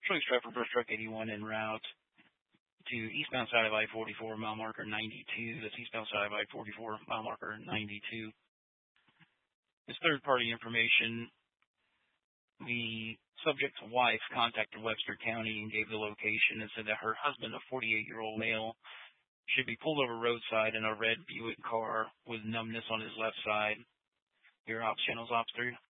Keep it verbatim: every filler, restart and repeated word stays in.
Choice driver brush truck eighty-one en route to eastbound side of I forty-four, mile marker ninety-two. That's eastbound side of I forty-four, mile marker ninety-two. This third-party information, the subject's wife contacted Webster County and gave the location and said that her husband, a forty-eight-year-old male, should be pulled over roadside in a red Buick car with numbness on his left side. Your ops channels, Ops three.